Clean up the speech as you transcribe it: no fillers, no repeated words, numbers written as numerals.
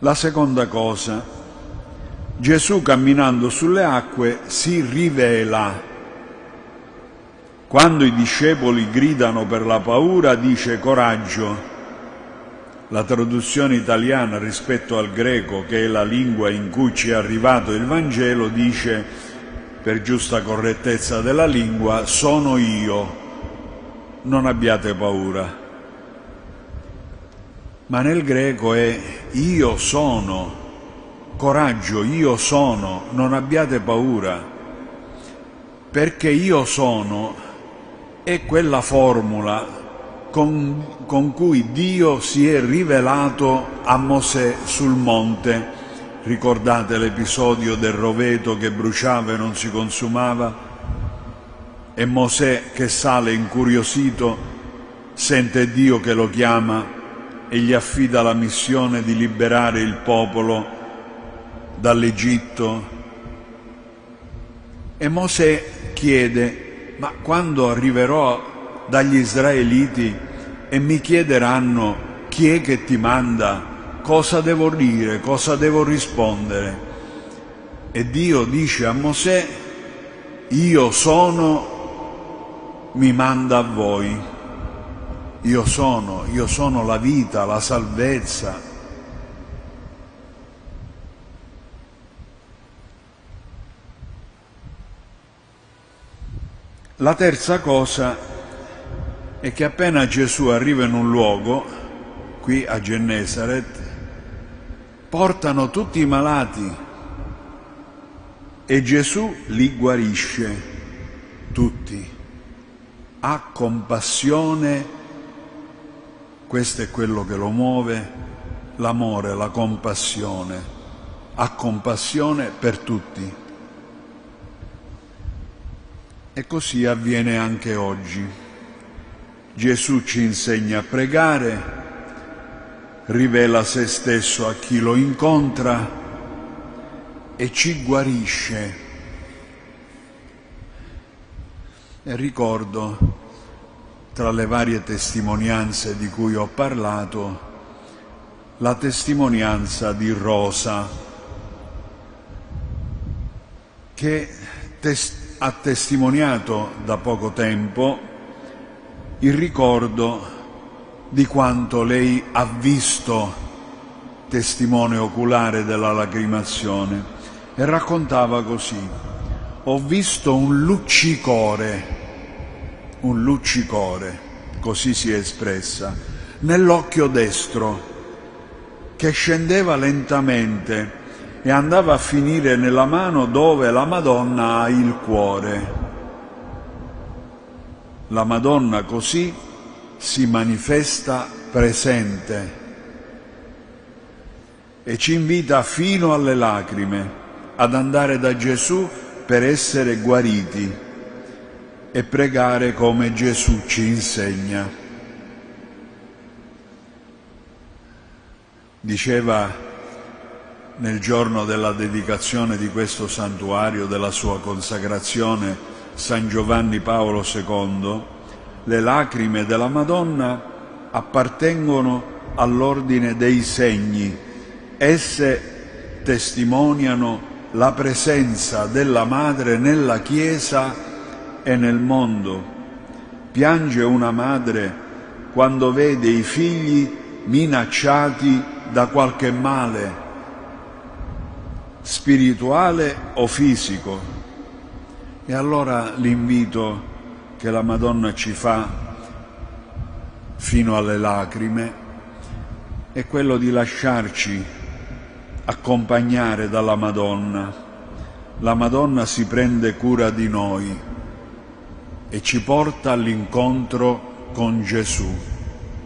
La seconda cosa, Gesù camminando sulle acque si rivela. Quando i discepoli gridano per la paura, dice coraggio. La traduzione italiana rispetto al greco, che è la lingua in cui ci è arrivato il Vangelo, dice, per giusta correttezza della lingua, sono io, non abbiate paura. Ma nel greco è io sono, coraggio, io sono, non abbiate paura, perché io sono è quella formula con cui Dio si è rivelato a Mosè sul monte. Ricordate l'episodio del roveto che bruciava e non si consumava? E Mosè, che sale incuriosito, sente Dio che lo chiama e gli affida la missione di liberare il popolo dall'Egitto. E Mosè chiede, ma quando arriverò dagli israeliti e mi chiederanno chi è che ti manda, cosa devo dire, cosa devo rispondere? E Dio dice a Mosè, io sono, mi manda a voi. Io sono la vita, la salvezza. La terza cosa è che appena Gesù arriva in un luogo, qui a Gennesaret, portano tutti i malati e Gesù li guarisce tutti. Ha compassione, questo è quello che lo muove, l'amore, la compassione. Ha compassione per tutti. E così avviene anche oggi. Gesù ci insegna a pregare, rivela se stesso a chi lo incontra e ci guarisce. E ricordo, tra le varie testimonianze di cui ho parlato, la testimonianza di Rosa, che ha testimoniato da poco tempo il ricordo di quanto lei ha visto, testimone oculare della lacrimazione, e raccontava così: ho visto un luccicore, così si è espressa, nell'occhio destro, che scendeva lentamente e andava a finire nella mano dove la Madonna ha il cuore. La Madonna così si manifesta presente e ci invita fino alle lacrime ad andare da Gesù per essere guariti e pregare come Gesù ci insegna. Diceva nel giorno della dedicazione di questo santuario, della sua consacrazione, San Giovanni Paolo II, le lacrime della Madonna appartengono all'ordine dei segni. Esse testimoniano la presenza della Madre nella Chiesa e nel mondo. Piange una madre quando vede i figli minacciati da qualche male, spirituale o fisico. E allora l'invito che la Madonna ci fa fino alle lacrime è quello di lasciarci accompagnare dalla Madonna. La Madonna si prende cura di noi e ci porta all'incontro con Gesù.